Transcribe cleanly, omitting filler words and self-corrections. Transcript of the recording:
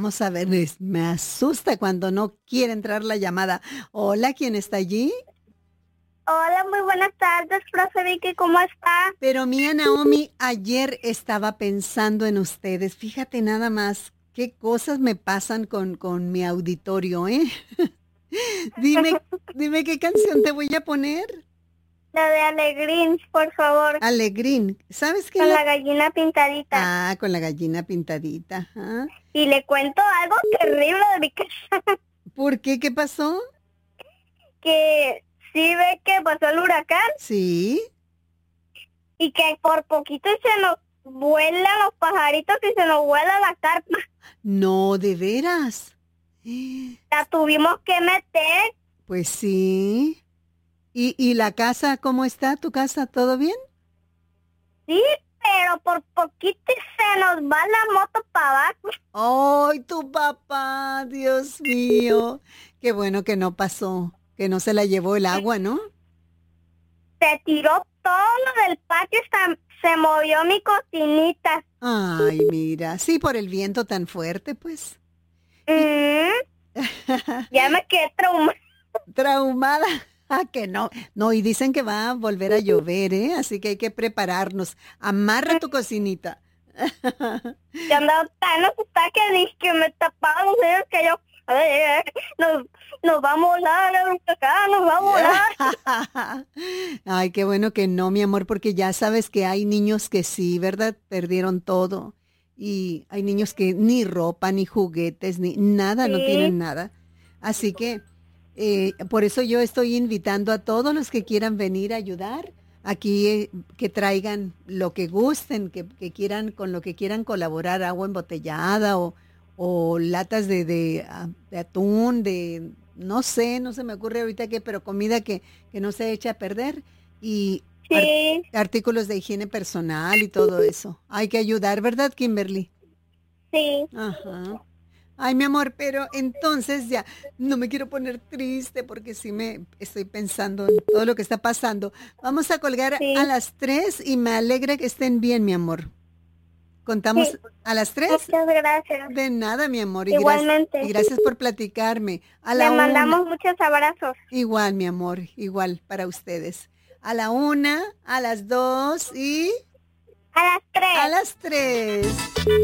vamos a ver, me asusta cuando no quiere entrar la llamada. Hola, ¿quién está allí? Hola, muy buenas tardes, profe Vicky, ¿cómo está? Pero mía Naomi, ayer estaba pensando en ustedes. Fíjate nada más qué cosas me pasan con mi auditorio, ¿eh? Dime, dime qué canción te voy a poner. La de Alegrín, por favor, Alegrín. ¿Sabes quién con la... la gallina pintadita. Ah, con la gallina pintadita. Ajá. Y le cuento algo terrible de mi casa, ¿Por qué? ¿Qué pasó? que sí ve que pasó el huracán Sí. y que por poquito se nos vuelan los pajaritos y se nos vuela la carpa. No, de veras. La tuvimos que meter, Pues sí. ¿Y la casa, cómo está? ¿Tu casa? ¿Todo bien? sí, pero por poquito se nos va la moto para abajo. ¡Ay, tu papá! Dios mío. Qué bueno que no pasó, que no se la llevó el agua, ¿no? Se tiró todo lo del patio, se movió mi cocinita. Ay, mira. Sí, por el viento tan fuerte, pues. Y Mm, ya me quedé traumada. traumada. Ah, que no. No, y dicen que va a volver a llover, ¿eh? Así que hay que prepararnos. Amarra tu cocinita. Ya andaba tan asustada que dije que me tapaba los dedos que yo, nos, nos va a volar el huracán, nos va a volar. Ay, qué bueno que no, mi amor, porque ya sabes que hay niños que sí, ¿verdad? Perdieron todo. Y hay niños que ni ropa, ni juguetes, ni nada, no Sí, tienen nada. Así que por eso yo estoy invitando a todos los que quieran venir a ayudar. Aquí que traigan lo que gusten, que quieran, con lo que quieran colaborar, agua embotellada o latas de atún, no sé, no se me ocurre ahorita qué, pero comida que no se eche a perder y sí, artículos de higiene personal y todo eso. Hay que ayudar, ¿verdad, Kimberly? sí, Ajá. Ay, mi amor, pero entonces ya no me quiero poner triste porque sí me estoy pensando en todo lo que está pasando. Vamos a colgar a sí, las 3 y me alegra que estén bien, mi amor. sí. ¿Contamos a las 3? Muchas gracias. De nada, mi amor, y Igualmente. gracias por platicarme. A Le la una, mandamos muchos abrazos. igual, mi amor, igual para ustedes. A la una, a las 2 y A las a 3. las 3.